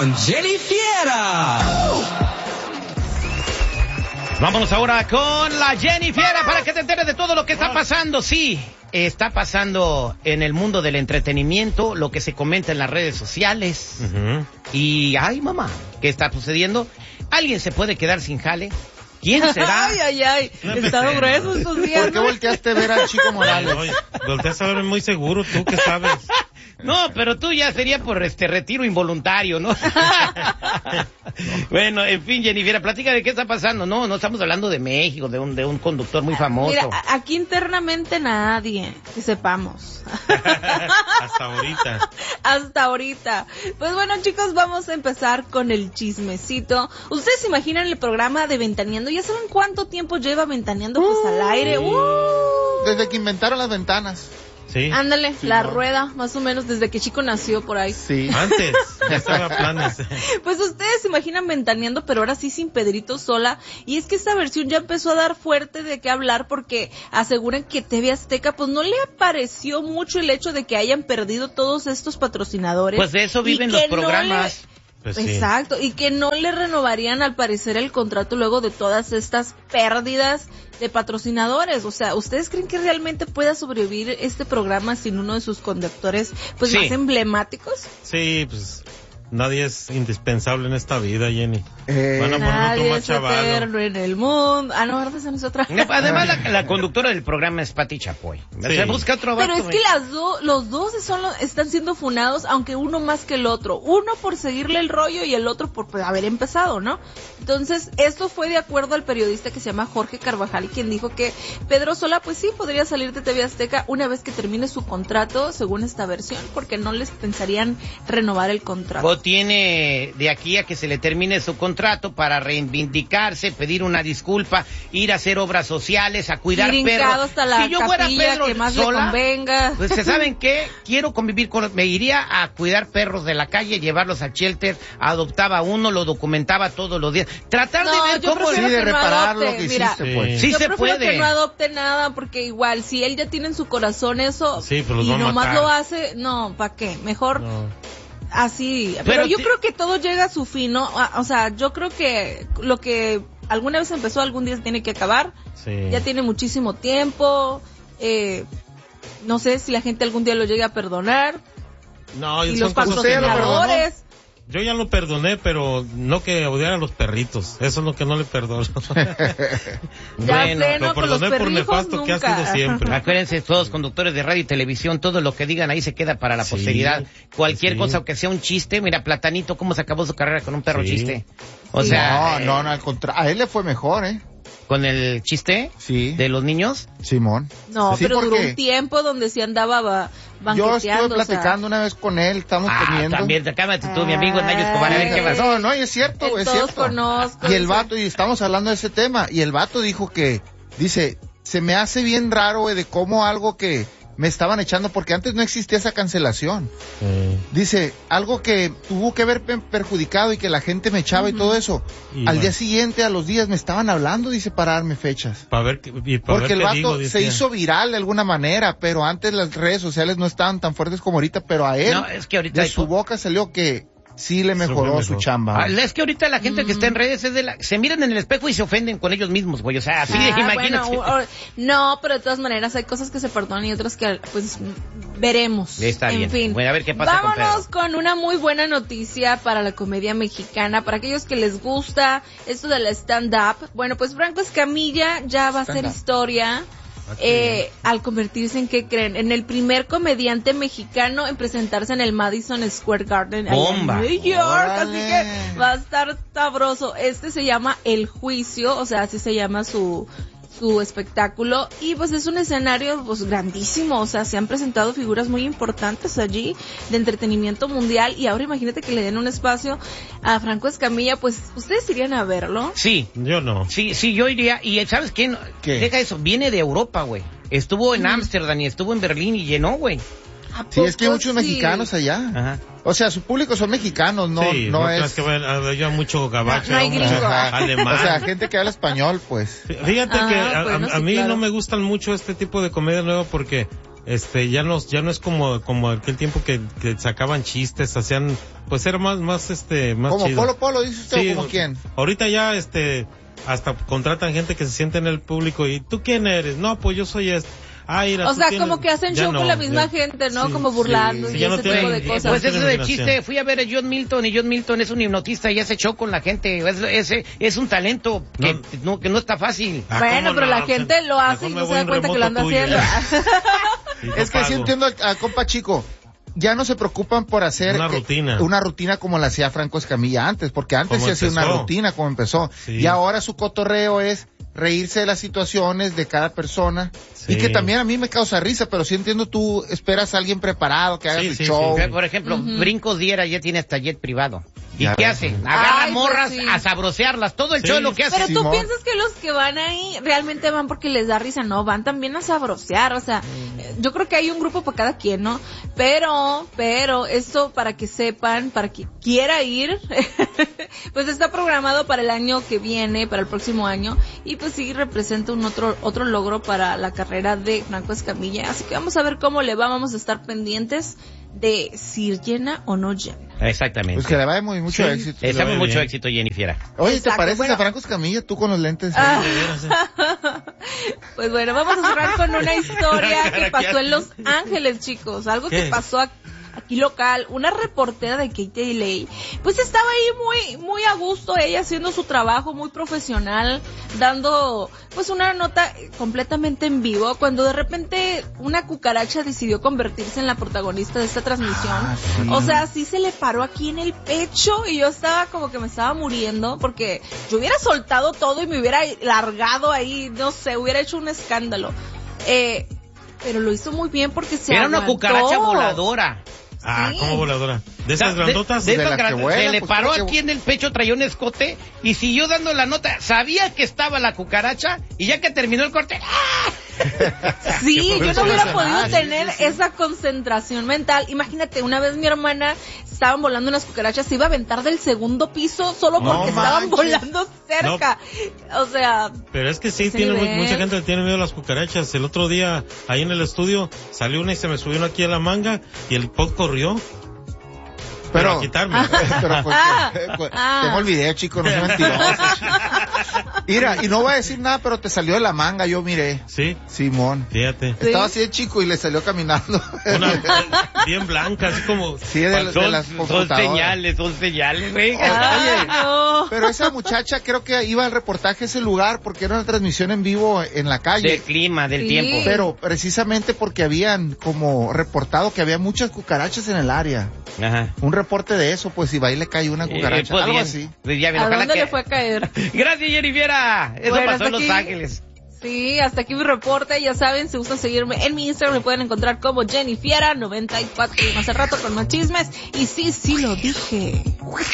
con Jenny Fiera. Vámonos ahora con la Jenny Fiera para que te enteres de todo lo que está pasando. Sí, está pasando en el mundo del entretenimiento, lo que se comenta en las redes sociales. Uh-huh. Y, ay, mamá, ¿qué está sucediendo? ¿Alguien se puede quedar sin jale? ¿Quién será? Ay. Están gruesos estos días. ¿Por qué volteaste a ver al Chico Morales? Oye, volteaste a ver muy seguro, ¿tú qué sabes? No, pero tú ya sería por retiro involuntario, ¿no? Bueno, en fin, Jennifer, platica de qué está pasando. No estamos hablando de México, de un conductor muy famoso. Mira, aquí internamente nadie, que sepamos. Hasta ahorita. Pues bueno, chicos, vamos a empezar con el chismecito. ¿Ustedes se imaginan el programa de Ventaneando? ¿Ya saben cuánto tiempo lleva Ventaneando pues al aire? Desde que inventaron las ventanas. Sí. Ándale, sí, la rueda, más o menos, desde que Chico nació por ahí. Sí. Antes, ya estaba planes. Pues ustedes se imaginan Ventaneando, pero ahora sí sin Pedrito Sola. Y es que esta versión ya empezó a dar fuerte de qué hablar porque aseguran que TV Azteca, pues no le pareció mucho el hecho de que hayan perdido todos estos patrocinadores. Pues de eso viven los programas. Pues sí. Exacto, y que no le renovarían al parecer el contrato luego de todas estas pérdidas de patrocinadores. O sea, ¿ustedes creen que realmente pueda sobrevivir este programa sin uno de sus conductores pues más emblemáticos? Sí, pues nadie es indispensable en esta vida, Jenny. Van a poner otro más chaval. Eterno en el mundo. Ah, no, ¿verdad? Esa no es otra. Además, la conductora del programa es Pati Chapoy. Sí. Se busca otro vato. Pero es que los dos están siendo funados, aunque uno más que el otro. Uno por seguirle el rollo y el otro por haber empezado, ¿no? Entonces, esto fue de acuerdo al periodista que se llama Jorge Carvajal, quien dijo que Pedro Sola, pues sí, podría salir de TV Azteca una vez que termine su contrato, según esta versión, porque no les pensarían renovar el contrato. O tiene de aquí a que se le termine su contrato para reivindicarse, pedir una disculpa, ir a hacer obras sociales, a cuidar perros. Hasta la si yo fuera Pedro que más Sola, le convenga. Pues ¿saben qué? Quiero convivir me iría a cuidar perros de la calle, llevarlos al shelter, adoptaba uno, lo documentaba todos los días. Tratar de ver cómo de reparar lo que hiciste, pues. Sí, yo prefiero que no adopte nada, porque igual, si él ya tiene en su corazón eso, sí, pues y nomás lo hace, no, ¿para qué? Mejor... No. Así, pero yo creo que todo llega a su fin, ¿no? O sea, yo creo que lo que alguna vez empezó, algún día se tiene que acabar. Sí. Ya tiene muchísimo tiempo. No sé si la gente algún día lo llegue a perdonar. No, y los patrocinadores. Yo ya lo perdoné, pero no que odiara a los perritos. Eso es lo que no le perdono. Bueno, lo perdoné por nefasto nunca. Que ha sido siempre. Acuérdense, todos conductores de radio y televisión, todo lo que digan ahí se queda para la posteridad. Cualquier cosa, aunque sea un chiste. Mira, Platanito, cómo se acabó su carrera con un perro chiste. O sea... No, al contrario. A él le fue mejor, ¿Con el chiste? Sí. ¿De los niños? Simón. No, sí, pero duró un tiempo donde sí andaba banqueteando. Yo estuve platicando una vez con él, estamos comiendo. También, cámate tú, mi amigo Nayo Escobar, a ver qué pasó. No, es cierto, es cierto. Conozco. Y el vato, y estamos hablando de ese tema, y el vato dijo que, dice, se me hace bien raro, de cómo algo que me estaban echando, porque antes no existía esa cancelación. Dice, algo que tuvo que haber perjudicado y que la gente me echaba y todo eso. Y al día siguiente, a los días, me estaban hablando, dice, para darme fechas. Porque el vato se hizo viral de alguna manera, pero antes las redes sociales no estaban tan fuertes como ahorita, pero a él, de su boca salió que sí le mejoró su chamba. Es que ahorita la gente que está en redes se miran en el espejo y se ofenden con ellos mismos, güey. O sea, así imagínate. Bueno, no, pero de todas maneras hay cosas que se perdonan y otras que pues veremos. Está bien. En fin. Bueno, a ver qué pasa. Vámonos con una muy buena noticia para la comedia mexicana, para aquellos que les gusta esto del stand-up. Bueno, pues Franco Escamilla ya va a hacer historia. Al convertirse en, ¿qué creen? En el primer comediante mexicano en presentarse en el Madison Square Garden en New York. Así que va a estar sabroso. Se llama El Juicio, o sea, así se llama su espectáculo, y pues es un escenario pues grandísimo, o sea, se han presentado figuras muy importantes allí de entretenimiento mundial, y ahora imagínate que le den un espacio a Franco Escamilla. Pues ¿ustedes irían a verlo? Sí, yo no. Sí, yo iría. Y ¿sabes qué? Deja eso, viene de Europa, güey. Estuvo en Ámsterdam y estuvo en Berlín y llenó, güey. Sí, es que hay muchos mexicanos allá. Ajá. O sea, su público son mexicanos, no es que haya mucho gabacho, alemán. O sea, gente que habla español, pues. Fíjate que a mí no me gustan mucho este tipo de comedia nueva porque ya no es como aquel tiempo que sacaban chistes, hacían, pues era más ¿Como chido. Polo dice usted, Sí, o como quién? Ahorita ya, hasta contratan gente que se siente en el público y ¿tú quién eres? No, pues yo soy o sea, como que hacen show con la misma gente, ¿no? Sí, como burlando y ese tipo de cosas. Pues eso de chiste, fui a ver a John Milton y John Milton es un hipnotista y hace show con la gente. Es un talento que no está fácil. Bueno, pero la gente lo hace y no se da cuenta que lo anda haciendo. Es que sí entiendo al compa Chico. Ya no se preocupan por hacer una rutina como la hacía Franco Escamilla antes, porque antes se hacía una rutina como empezó. Sí. Y ahora su cotorreo es reírse de las situaciones de cada persona. Sí. Y que también a mí me causa risa, pero sí entiendo, tú esperas a alguien preparado que haga su show. Sí. Por ejemplo, Brincos Diera ya tiene hasta jet privado. ¿Y qué hace? Agarra morras a sabrosearlas. Todo el show es lo que hace. Pero tú piensas que los que van ahí realmente van porque les da risa. No, van también a sabrosear. O sea, yo creo que hay un grupo para cada quien, ¿no? Pero, esto para que sepan, para que quiera ir, pues está programado para el año que viene, para el próximo año. Y pues sí representa un otro logro para la carrera de Franco Escamilla. Así que vamos a ver cómo le va. Vamos a estar pendientes de si llena o no llena. Exactamente. Pues que le va mucho éxito. Estamos mucho éxito, Jennifer. Oye, ¿te pareces a Franco Escamilla tú con los lentes? Pues bueno, vamos a cerrar con una historia que pasó en Los Ángeles, chicos. Algo que pasó aquí local. Una reportera de KTLA, pues estaba ahí muy a gusto, ella haciendo su trabajo muy profesional, dando pues una nota completamente en vivo, cuando de repente una cucaracha decidió convertirse en la protagonista de esta transmisión. Sí. O sea, sí se le paró aquí en el pecho y yo estaba como que me estaba muriendo, porque yo hubiera soltado todo y me hubiera largado ahí, no sé, hubiera hecho un escándalo. Pero lo hizo muy bien porque era una cucaracha voladora. Sí. ¿Cómo voladora? ¿De esas grandotas? De esas grandotas. Se le paró aquí en el pecho, traía un escote y siguió dando la nota. Sabía que estaba la cucaracha y ya que terminó el corte, ¡ah! Sí, yo no hubiera podido tener esa concentración mental. Imagínate, una vez mi hermana estaban volando unas cucarachas, se iba a aventar del segundo piso solo porque estaban volando cerca. O sea, pero es que sí, mucha gente le tiene miedo a las cucarachas. El otro día, ahí en el estudio, salió una y se me subió una aquí a la manga y el pod corrió. Pero a quitarme. Pero tengo el video, chico, no seas mentiroso. Mira, y no voy a decir nada, pero te salió de la manga, yo miré. Sí. Simón. Fíjate. Estaba así de chico y le salió caminando. Bien blanca, así como. Sí, de las computadoras. Son señales, güey. Oye, pero esa muchacha creo que iba al reportaje a ese lugar porque era una transmisión en vivo en la calle. Del clima, del tiempo. Pero precisamente porque habían como reportado que había muchas cucarachas en el área. Ajá. Un reporte de eso, pues si va y le cae una cucaracha, algo así. Pues ya, ¿a dónde le fue a caer? Gracias, Jennifer. Eso pasó en Los Ángeles. Sí, hasta aquí mi reporte. Ya saben, si gustan seguirme en mi Instagram, me pueden encontrar como Jennifer94. Más al rato con más chismes. Y sí lo dije.